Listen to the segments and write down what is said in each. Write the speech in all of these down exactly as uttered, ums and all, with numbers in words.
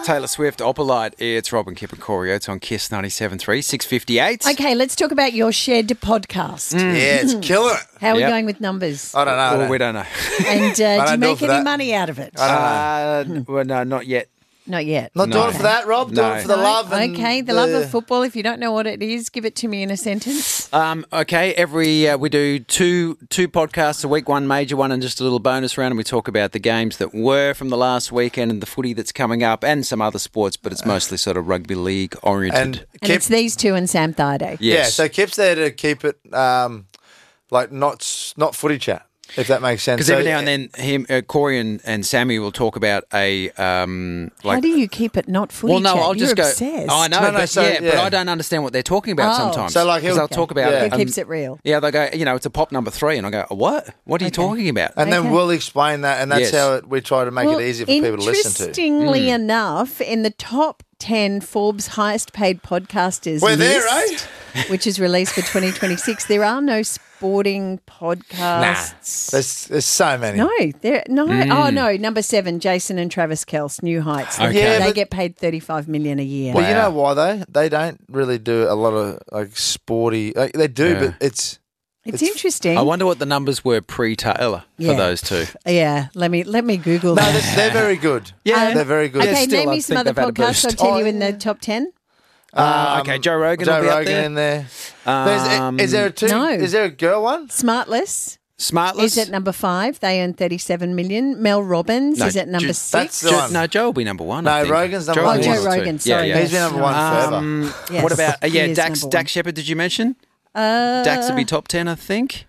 Taylor Swift, Opalite. It's Robin, Kip and Corey Oates on Kiss ninety-seven point three, six fifty-eight. Okay, let's talk about your Shed podcast. Mm. Yeah, it's killing it. How are we Yep. going with numbers? I don't know. Well, we don't know. And uh, do you don't do it make for any that. money out of it? I don't know. Uh, well, no, not yet. Not yet. Not No. doing it for that, Rob. Doing No. it for the No? love. And Okay, the, love of football. If you don't know what it is, give it to me in a sentence. Um, okay, every uh, we do two two podcasts a week, one major one and just a little bonus round, and we talk about the games that were from the last weekend and the footy that's coming up and some other sports, but it's mostly sort of rugby league oriented. And And Kip, it's these two and Sam Thaiday. Yes. yeah, so Kip's there to keep it um, like not s- not footy chat, if that makes sense. Because So, every now and then, him, uh, Corey and, and Sammy will talk about a um, like. How do you keep it not footy well, no, chat? I'll You're just go. obsessed. Oh, I know, No, no, but, so, yeah, but yeah. I don't understand what they're talking about Oh. sometimes. So, like, 'Cause he'll- I'll talk about. yeah. Who um, keeps it real? Yeah, they go. You know, it's a pop number three, and I go, what? What are you Okay. talking about? And then Okay. we'll explain that, and that's Yes. how it, we try to make Well, it easier for people to listen to. Interestingly Mm. enough, in the top ten Forbes highest paid podcasters We're there, list, which is released for twenty twenty-six, there are no sporting podcasts. There's, there's so many. No, there no. Oh no, number seven, Jason and Travis Kelce, New Heights. Okay. Yeah, they but- get paid thirty-five million a year. But you Wow. know why though? They don't really do a lot of like sporty. Like, they do, Yeah. but it's It's, it's- interesting. I wonder what the numbers were pre-Taylor Yeah. for those two. yeah, let me let me Google no, that. they're, they're very good. Yeah. they're very good. Okay, still, name I me some think other they've had a podcasts. I'll boost. tell Oh, you in the yeah. top ten. Uh, okay, Joe Rogan Joe will be up Rogan there. in there. Um, There's, is there a two? No. Is there a girl one? Smartless Smartless? is at number five. They earn thirty-seven million. Mel Robbins No, is at number Ju- six. that's the Jo- one. no, Joe will be number one. No, I think. Rogan's number Joe one. will be Oh, number Joe two. Rogan, Yeah, sorry, yeah. He's been number one Um, forever. Um, Yes, what about uh, yeah? he is Dax number Dax one. Shepard? Did you mention? Uh, Dax would be top ten, I think.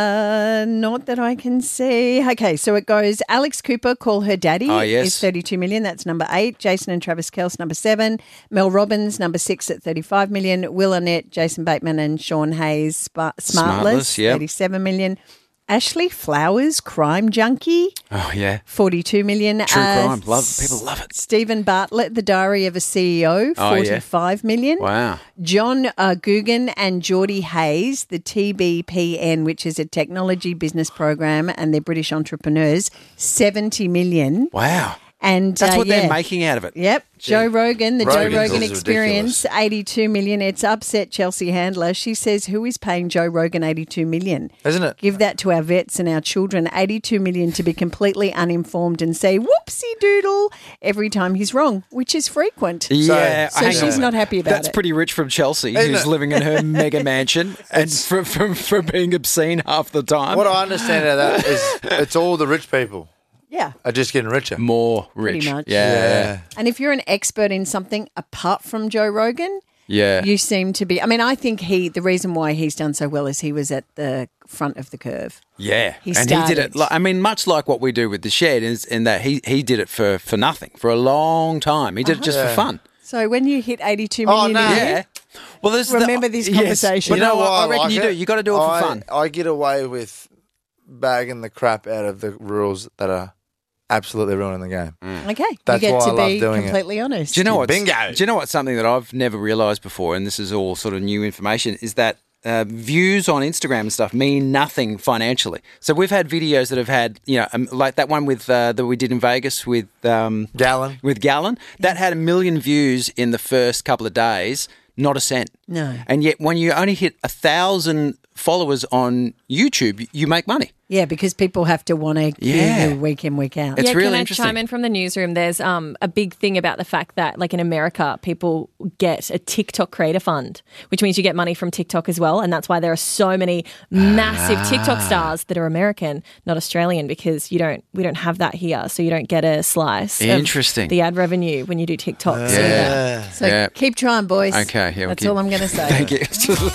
Uh, not that I can see. Okay, so it goes Alex Cooper, Call Her Daddy, Oh, yes. is thirty-two million. That's number eight. Jason and Travis Kelce, number seven. Mel Robbins, number six at thirty-five million. Will Arnett, Jason Bateman and Sean Hayes, Sp- Smartless, Smartless, yep. thirty-seven million. Ashley Flowers, Crime Junkie, Oh yeah, forty-two million. true Uh, crime. Love people love it. Stephen Bartlett, The Diary of a C E O, Oh, yeah. forty-five million. Wow. John uh, Guggen and Geordie Hayes, the T B P N, which is a technology business program, and they're British entrepreneurs, seventy million. Wow. And That's uh, what yeah. they're making out of it. Yep. Joe Rogan, the Rogan's Joe Rogan is Experience, eighty-two million. It's upset Chelsea Handler. She says, who is paying Joe Rogan eighty-two million? Isn't it? Give that to our vets and our children, eighty-two million to be completely uninformed and say whoopsie doodle every time he's wrong, which is frequent. Yeah, So hang she's on. not happy about That's it. pretty rich from Chelsea, Isn't who's it? living in her mega mansion and for, for, for being obscene half the time. What I understand out of that is it's all the rich people Yeah. are just getting richer. More Pretty rich. much. Yeah. And if you're an expert in something apart from Joe Rogan, Yeah. you seem to be. I mean, I think he, the reason why he's done so well is he was at the front of the curve. Yeah, He and he did started. it. Like, I mean, much like what we do with the shed, is in that he he did it for, for nothing for a long time. He did it just for fun. So when you hit eighty-two Oh, million no. a year, Yeah. Well, there's the- Remember this yes, conversation. but you know what? why I reckon like you it? do. You got to do it for I, fun. I get away with bagging the crap out of the rules that are absolutely ruining the game. okay, That's you get why to I love be doing it. completely honest. Do you know what? Bingo. Do you know what? Something that I've never realised before, and this is all sort of new information, is that uh, views on Instagram and stuff mean nothing financially. So we've had videos that have had, you know, um, like that one with uh, that we did in Vegas with um, Gallon. with Gallon, that had a million views in the first couple of days. Not a cent. No. And yet, when you only hit a thousand followers on YouTube, you make money. Yeah, because people have to want to Yeah. hear you week in, week out. It's yeah, really can I interesting. chime in from the newsroom? There's um, a big thing about the fact that, like in America, people get a TikTok creator fund, which means you get money from TikTok as well. And that's why there are so many massive TikTok stars that are American, not Australian, because you don't we don't have that here. So you don't get a slice Interesting. of the ad revenue when you do TikToks. Yeah. So Yeah. keep trying, boys. Okay, yeah, we'll That's keep- all I'm going to say. Thank you.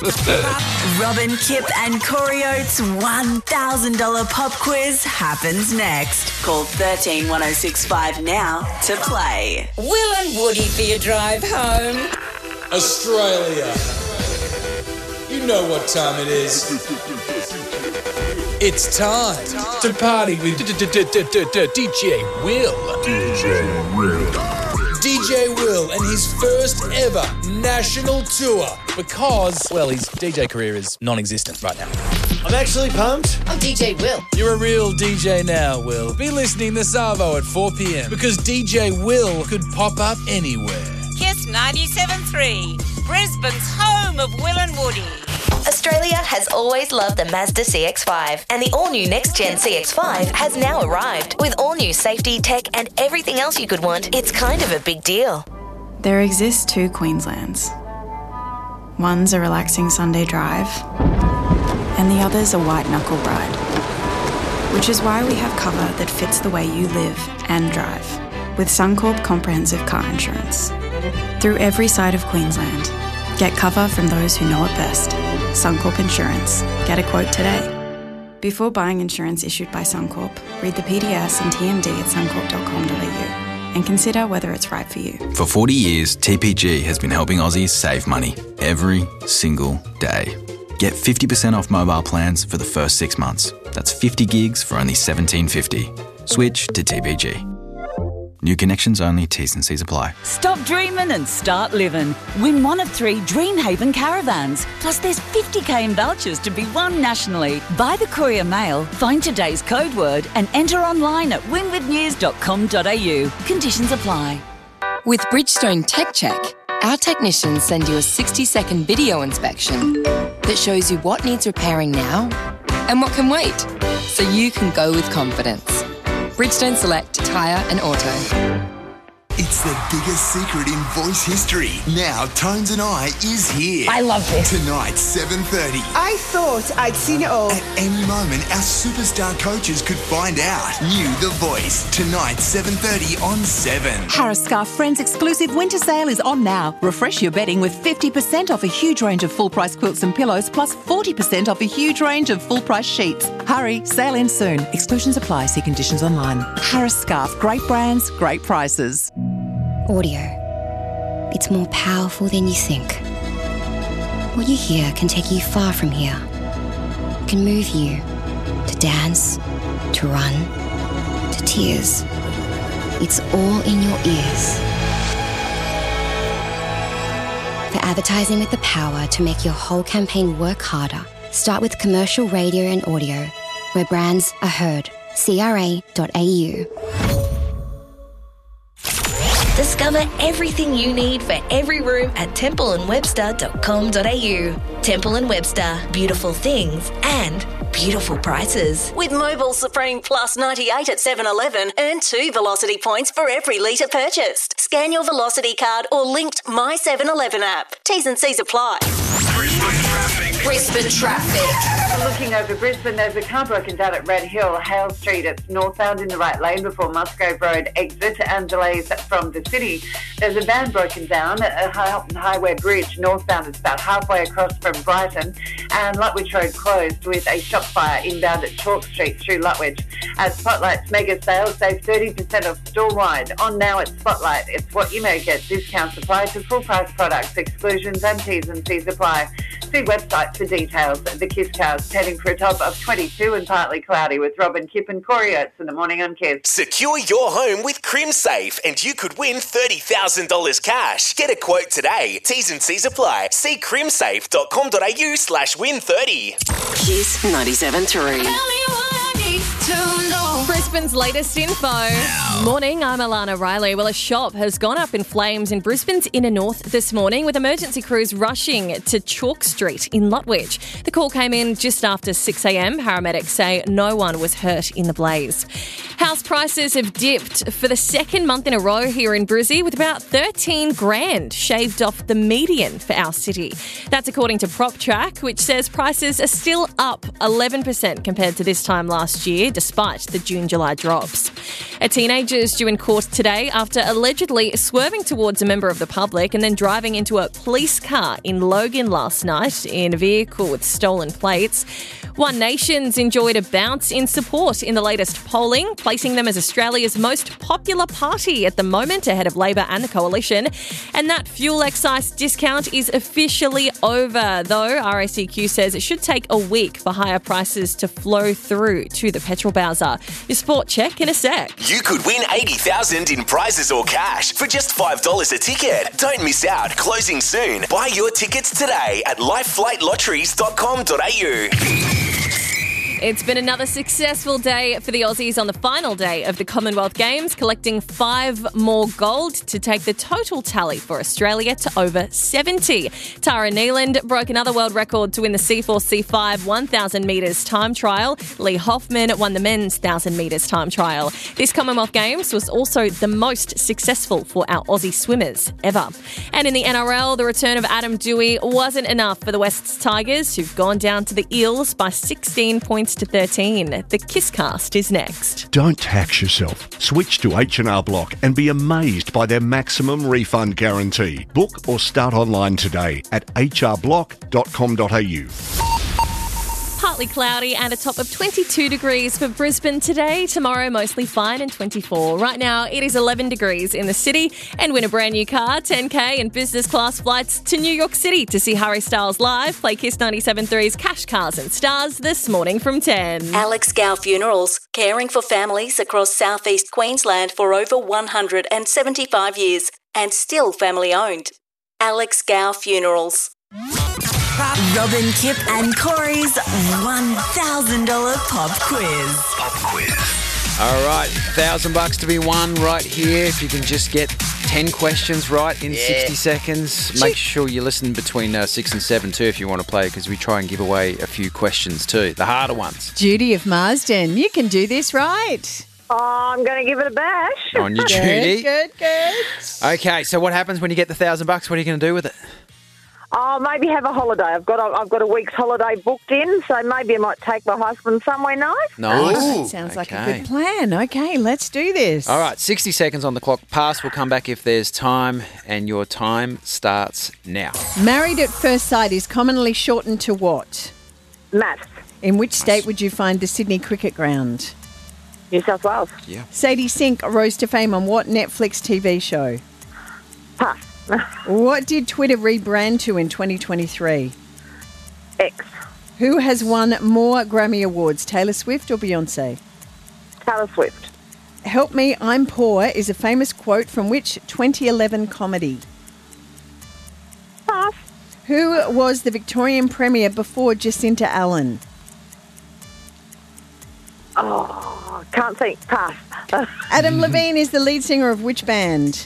Robin, Kip and Corey Oates' one thousand dollars pop quiz happens next. Call thirteen one oh six five now to play. Will and Woody for your drive home. Australia. You know what time it is. It's time to party with D J Will. D J Will. D J Will and his first ever national tour because, well, his D J career is non-existent right now. I'm actually pumped. I'm D J Will. You're a real D J now, Will. Be listening to Savo at four p.m. because D J Will could pop up anywhere. Kiss ninety-seven point three, Brisbane's home of Will and Woody. Australia has always loved the Mazda C X five, and the all-new next-gen C X five has now arrived. With all-new safety, tech and everything else you could want, it's kind of a big deal. There exist two Queenslands. One's a relaxing Sunday drive, and the other's a white-knuckle ride. Which is why we have cover that fits the way you live and drive, with Suncorp Comprehensive Car Insurance. Through every side of Queensland, get cover from those who know it best. Suncorp Insurance. Get a quote today. Before buying insurance issued by Suncorp, read the P D S and T M D at suncorp dot com dot a u and consider whether it's right for you. For forty years, T P G has been helping Aussies save money every single day. Get fifty percent off mobile plans for the first six months. That's fifty gigs for only seventeen fifty. Switch to T P G. New connections only, T's and C's apply. Stop dreaming and start living. Win one of three Dreamhaven caravans. Plus there's fifty k in vouchers to be won nationally. Buy the Courier Mail, find today's code word and enter online at win with news dot com dot a u. Conditions apply. With Bridgestone Tech Check, our technicians send you a sixty second video inspection that shows you what needs repairing now and what can wait, so you can go with confidence. Bridgestone Select Tyre and Auto. It's the biggest secret in voice history. Now, Tones and I is here. I love this. Tonight, seven thirty. I thought I'd seen it all. At any moment, our superstar coaches could find out. New The Voice. Tonight, seven thirty on seven. Harris Scarf Friends exclusive winter sale is on now. Refresh your bedding with fifty percent off a huge range of full-price quilts and pillows, plus forty percent off a huge range of full-price sheets. Hurry, sale ends soon. Exclusions apply. See conditions online. Harris Scarf. Great brands, great prices. Audio. It's more powerful than you think. What you hear can take you far from here. It can move you to dance, to run, to tears. It's all in your ears. For advertising with the power to make your whole campaign work harder, start with commercial radio and audio, where brands are heard. C R A dot A U. Discover everything you need for every room at temple and webster dot com dot a u. Temple and Webster, beautiful things and beautiful prices. With Mobile Supreme Plus ninety-eight at seven eleven, earn two Velocity points for every litre purchased. Scan your Velocity card or linked My seven eleven app. T's and C's apply. Brisbane traffic. Looking over Brisbane, there's a car broken down at Red Hill, Hale Street. It's northbound in the right lane before Musgrove Road exit, and delays from the city. There's a van broken down at Halton Highway Bridge, northbound. It's about halfway across from Brighton, and Lutwich Road closed with a shop fire inbound at Chalk Street through Lutwich. At Spotlight's mega sale, save thirty percent off store-wide. On now at Spotlight, it's what you may get. Discounts apply to full-price products. Exclusions and T's and C's apply. See website for details. The Kiss Cars heading for a top of twenty-two and partly cloudy with Robin, Kip and Corey Oates in the morning on Kiss. Secure your home with CrimSafe and you could win thirty thousand dollars cash. Get a quote today. T's and C's apply. See crimsafe dot com dot a u slash win thirty. Kiss ninety-seven point three. Brisbane's latest info. Morning, I'm Alana Riley. Well, a shop has gone up in flames in Brisbane's inner north this morning with emergency crews rushing to Chalk Street in Lutwich. The call came in just after six a.m. Paramedics say no one was hurt in the blaze. House prices have dipped for the second month in a row here in Brizzy, with about thirteen grand shaved off the median for our city. That's according to PropTrack, which says prices are still up eleven percent compared to this time last year, despite the June-July drops. A teenager is due in court today after allegedly swerving towards a member of the public and then driving into a police car in Logan last night in a vehicle with stolen plates. One Nation's enjoyed a bounce in support in the latest polling, placing them as Australia's most popular party at the moment, ahead of Labor and the Coalition. And that fuel excise discount is officially over, though R A C Q says it should take a week for higher prices to flow through to the petrol bowser. Your sport check in a sec. You could win eighty thousand dollars in prizes or cash for just five dollars a ticket. Don't miss out. Closing soon. Buy your tickets today at life flight lotteries dot com dot a u. It's been another successful day for the Aussies on the final day of the Commonwealth Games, collecting five more gold to take the total tally for Australia to over seventy. Tara Neeland broke another world record to win the C four C five one thousand metres time trial. Lee Hoffman won the men's one thousand metres time trial. This Commonwealth Games was also the most successful for our Aussie swimmers ever. And in the N R L, the return of Adam Dewey wasn't enough for the Wests Tigers, who've gone down to the Eels by sixteen points to thirteen. The Kisscast is next. Don't tax yourself. Switch to H and R Block and be amazed by their maximum refund guarantee. Book or start online today at h r block dot com dot a u. Partly cloudy and a top of twenty-two degrees for Brisbane today. Tomorrow, mostly fine and twenty-four. Right now, it is eleven degrees in the city. And win a brand new car, ten K and business class flights to New York City to see Harry Styles live. Play Kiss ninety-seven point three's Cash Cars and Stars this morning from ten. Alex Gow Funerals, caring for families across southeast Queensland for over one hundred seventy-five years and still family owned. Alex Gow Funerals. Robin, Kip and Corey's one thousand dollars pop quiz. Pop quiz. All right, thousand bucks to be won right here. If you can just get ten questions right in Yeah. sixty seconds. Make sure you listen between uh, six and seven too if you want to play, because we try and give away a few questions too, the harder ones. Judy of Marsden, you can do this right. Oh, I'm going to give it a bash. On you, Judy. Good, good, good. Okay, so what happens when you get the thousand bucks? What are you going to do with it? Oh, maybe have a holiday. I've got a, I've got a week's holiday booked in, so maybe I might take my husband somewhere nice. Nice. Sounds like a Okay. good plan. Okay, let's do this. All right, sixty seconds on the clock. Pass will come back if there's time, and your time starts now. Married at First Sight is commonly shortened to what? Maths. In which state would you find the Sydney Cricket Ground? New South Wales. Yeah. Sadie Sink rose to fame on what Netflix T V show? Pass. What did Twitter rebrand to in twenty twenty-three? X. Who has won more Grammy Awards, Taylor Swift or Beyonce? Taylor Swift. Help Me, I'm Poor is a famous quote from which twenty eleven comedy? Pass. Who was the Victorian Premier before Jacinta Allen? Oh, can't think. Pass. Adam Levine is the lead singer of which band?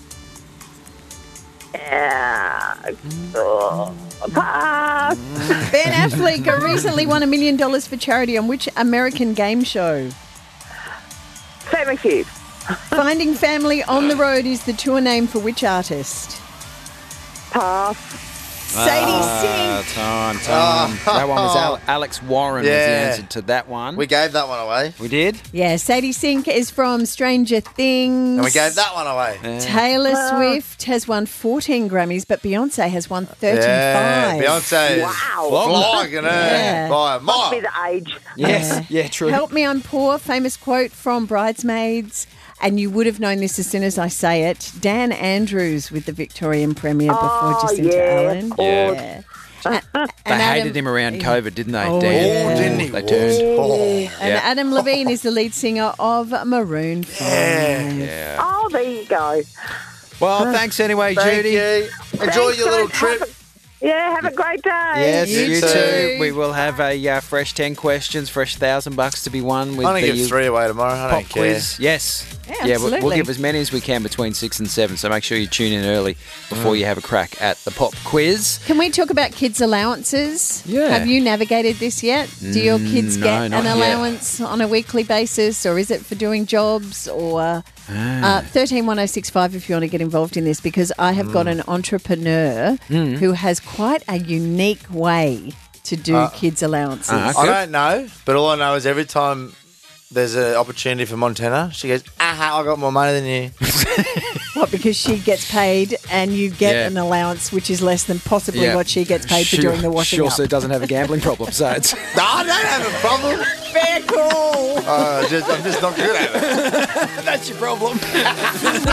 Yeah. Oh, pass. Ben Affleck recently won a million dollars for charity on which American game show? Family Feud. Finding Family on the Road is the tour name for which artist? Pass. Sadie Ah, Sink. time, time. That one was Al- Alex Warren was the Yeah. answer to that one. We gave that one away. We did? Yeah, Sadie Sink is from Stranger Things. And we gave that one away. Taylor Swift has won fourteen Grammys, but Beyonce has won thirty-five. Yeah, Beyonce Wow. flogging her Yeah. by a Must be mile. the age. Yes, yeah, true. Help Me, I'm Poor, famous quote from Bridesmaids. And you would have known this as soon as I say it. Dan Andrews with the Victorian Premier before Oh, Jacinta yeah, Allen. of course. Yeah. They And hated Adam- him around COVID, didn't they, Oh, Dan? yeah. Oh, didn't he? They turned. Oh. And Yeah. Adam Levine is the lead singer of Maroon five. Yeah. Oh, there you go. Well, thanks anyway, Thank Judy. you. Enjoy Thanks, your little guys. trip. Have a- Yeah, have a great day. Yes, You you, too. too. We will have a uh, fresh ten questions, fresh thousand bucks to be won with I'm going the to give three away tomorrow. I pop don't care. quiz. Yes. Yeah, we'll, we'll absolutely. give as many as we can between six and seven. So make sure you tune in early before Mm. you have a crack at the pop quiz. Can we talk about kids' allowances? Yeah. Have you navigated this yet? Do your kids Mm, get no, an not yet. allowance on a weekly basis, or is it for doing jobs? Or uh, thirteen one oh six five if you want to get involved in this, because I have got an entrepreneur Mm. who has quite a unique way to do Uh, kids' allowances. uh, I don't know, but all I know is every time there's an opportunity for Montana, she goes, aha, I got more money than you. What, because she gets paid and you get Yeah. an allowance which is less than possibly Yeah. what she gets paid She- for doing the washing She up. also doesn't have a gambling problem, so it's... No, I don't have a problem. Fair call. Uh, just, I'm just not good at it. That's your problem.